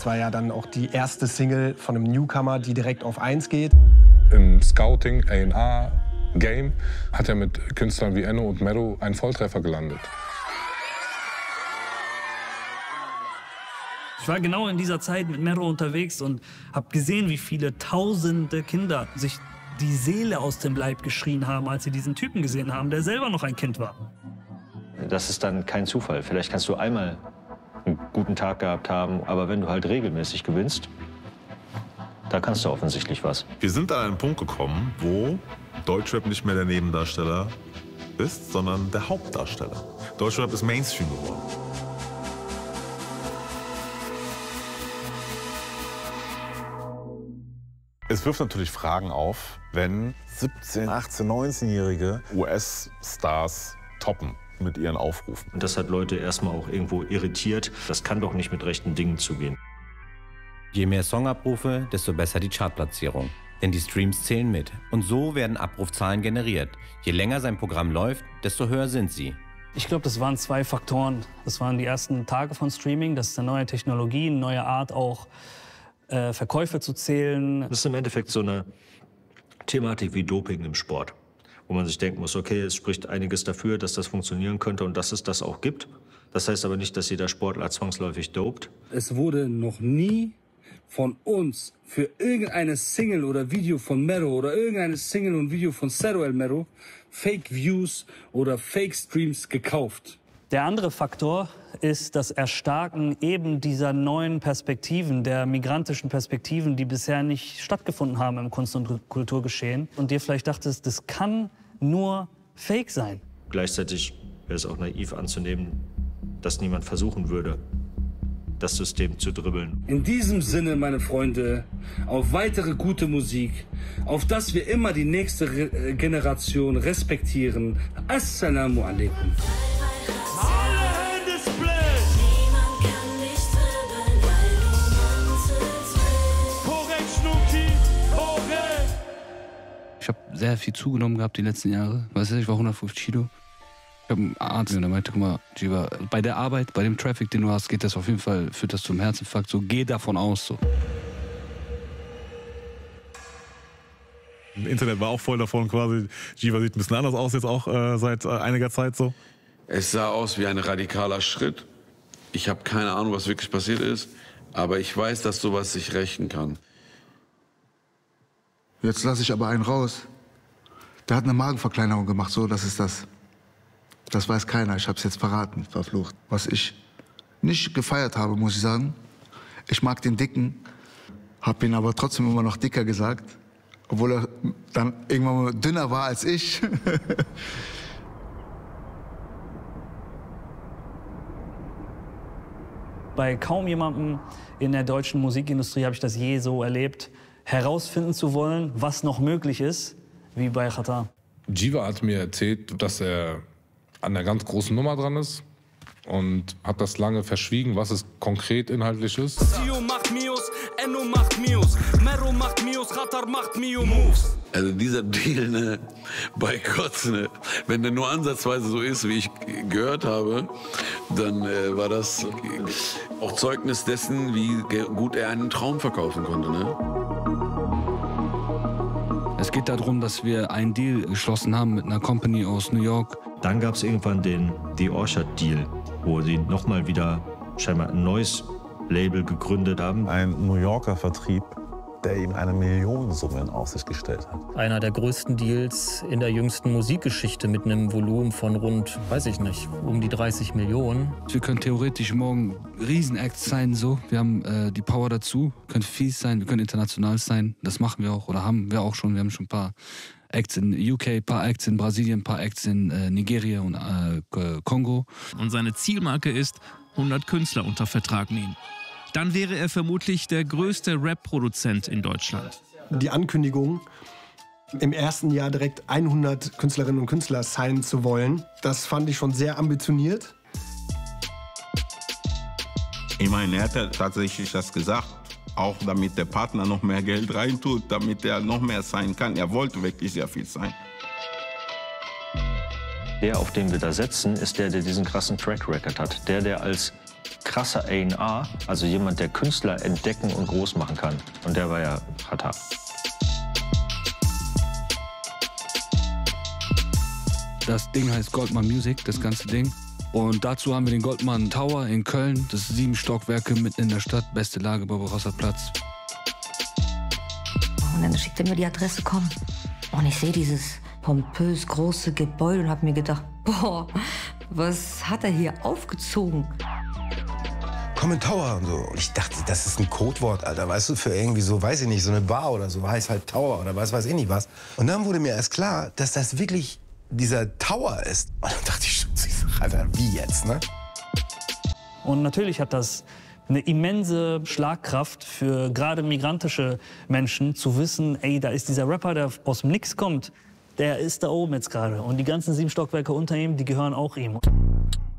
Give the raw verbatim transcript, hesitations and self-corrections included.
Das war ja dann auch die erste Single von einem Newcomer, die direkt auf eins geht. Im Scouting, A and R, Game hat er mit Künstlern wie Enno und Mero einen Volltreffer gelandet. Ich war genau in dieser Zeit mit Mero unterwegs und habe gesehen, wie viele tausende Kinder sich die Seele aus dem Leib geschrien haben, als sie diesen Typen gesehen haben, der selber noch ein Kind war. Das ist dann kein Zufall. Vielleicht kannst du einmal einen guten Tag gehabt haben, aber wenn du halt regelmäßig gewinnst, da kannst du offensichtlich was. Wir sind an einen Punkt gekommen, wo Deutschrap nicht mehr der Nebendarsteller ist, sondern der Hauptdarsteller. Deutschrap ist Mainstream geworden. Es wirft natürlich Fragen auf, wenn siebzehn-, achtzehn-, neunzehnjährige U S-Stars toppen mit ihren Aufrufen. Und das hat Leute erstmal auch irgendwo irritiert. Das kann doch nicht mit rechten Dingen zugehen. Je mehr Songabrufe, desto besser die Chartplatzierung. Denn die Streams zählen mit. Und so werden Abrufzahlen generiert. Je länger sein Programm läuft, desto höher sind sie. Ich glaube, das waren zwei Faktoren. Das waren die ersten Tage von Streaming. Das ist eine neue Technologie, eine neue Art auch, äh, Verkäufe zu zählen. Das ist im Endeffekt so eine Thematik wie Doping im Sport, wo man sich denken muss, okay, es spricht einiges dafür, dass das funktionieren könnte und dass es das auch gibt. Das heißt aber nicht, dass jeder Sportler zwangsläufig dopt. Es wurde noch nie von uns für irgendeine Single oder Video von Mero oder irgendeine Single und Video von Cero El Mero Fake Views oder Fake Streams gekauft. Der andere Faktor ist das Erstarken eben dieser neuen Perspektiven, der migrantischen Perspektiven, die bisher nicht stattgefunden haben im Kunst- und Kulturgeschehen. Und dir vielleicht dachtest, das kann nur Fake sein. Gleichzeitig wäre es auch naiv anzunehmen, dass niemand versuchen würde, das System zu dribbeln. In diesem Sinne, meine Freunde, auf weitere gute Musik, auf dass wir immer die nächste Re Generation respektieren. Assalamu alaikum. Ich habe sehr viel zugenommen gehabt die letzten Jahre. Weißt du, ich war hundertfünfzig Kilo. Ich habe einen Arzt, der meinte, guck mal, Jiva, bei der Arbeit, bei dem Traffic, den du hast, geht das auf jeden Fall, führt das zum Herzinfarkt. So, geh davon aus. So. Das Internet war auch voll davon quasi. Jiva sieht ein bisschen anders aus jetzt auch äh, seit äh, einiger Zeit so. Es sah aus wie ein radikaler Schritt. Ich habe keine Ahnung, was wirklich passiert ist, aber ich weiß, dass sowas sich rächen kann. Jetzt lasse ich aber einen raus. Der hat eine Magenverkleinerung gemacht, so, das ist das. Das weiß keiner, ich habe es jetzt verraten, verflucht. Was ich nicht gefeiert habe, muss ich sagen, ich mag den Dicken, habe ihn aber trotzdem immer noch dicker gesagt, obwohl er dann irgendwann mal dünner war als ich. Bei kaum jemandem in der deutschen Musikindustrie habe ich das je so erlebt, herausfinden zu wollen, was noch möglich ist, wie bei Xatar. Jiva hat mir erzählt, dass er an einer ganz großen Nummer dran ist und hat das lange verschwiegen, was es konkret inhaltlich ist. Sio macht Mios, Enno macht Mios, Mero macht Mios, Xatar macht Mio Moves. Also dieser Deal, ne, bei Gott, ne, wenn der nur ansatzweise so ist, wie ich gehört habe, dann äh, war das auch Zeugnis dessen, wie gut er einen Traum verkaufen konnte, ne? Es geht darum, dass wir einen Deal geschlossen haben mit einer Company aus New York. Dann gab es irgendwann den The Orchard-Deal, wo sie nochmal wieder scheinbar ein neues Label gegründet haben. Ein New Yorker Vertrieb, der ihm eine Millionensumme in Aussicht gestellt hat. Einer der größten Deals in der jüngsten Musikgeschichte mit einem Volumen von rund, weiß ich nicht, um die dreißig Millionen. Wir können theoretisch morgen Riesenacts sein, so. Wir haben äh, die Power dazu, wir können fies sein, wir können international sein. Das machen wir auch oder haben wir auch schon. Wir haben schon ein paar Acts in U K, ein paar Acts in Brasilien, ein paar Acts in äh, Nigeria und äh, Kongo. Und seine Zielmarke ist, hundert Künstler unter Vertrag nehmen. Dann wäre er vermutlich der größte Rap-Produzent in Deutschland. Die Ankündigung, im ersten Jahr direkt hundert Künstlerinnen und Künstler signen zu wollen, das fand ich schon sehr ambitioniert. Ich meine, er hat ja tatsächlich das gesagt, auch damit der Partner noch mehr Geld reintut, damit er noch mehr sein kann. Er wollte wirklich sehr viel sein. Der, auf den wir da setzen, ist der, der diesen krassen Track Record hat. Der, der als krasser A und R, also jemand, der Künstler entdecken und groß machen kann. Und der war ja Xatar. Das Ding heißt Goldman Music, das ganze Ding. Und dazu haben wir den Goldman Tower in Köln. Das ist sieben Stockwerke mitten in der Stadt. Beste Lage, Barbarossa Platz. Und dann schickt er mir die Adresse, komm. Und ich sehe dieses pompös große Gebäude und habe mir gedacht, boah, was hat er hier aufgezogen? Common Tower und so. Und ich dachte, das ist ein Codewort, Alter, weißt du, für irgendwie so, weiß ich nicht, so eine Bar oder so, heißt halt Tower oder was weiß ich nicht was. Und dann wurde mir erst klar, dass das wirklich dieser Tower ist. Und dann dachte ich schon, Alter, wie jetzt, ne? Und natürlich hat das eine immense Schlagkraft für gerade migrantische Menschen, zu wissen, ey, da ist dieser Rapper, der aus dem Nix kommt, der ist da oben jetzt gerade. Und die ganzen sieben Stockwerke unter ihm, die gehören auch ihm.